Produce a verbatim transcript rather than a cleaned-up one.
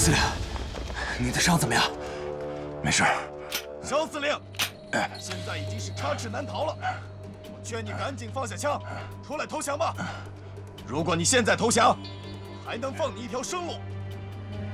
司令，你的伤怎么样？ 没事。 肖司令，现在已经是插翅难逃了，我劝你赶紧放下枪，出来投降吧。如果你现在投降，还能放你一条生路。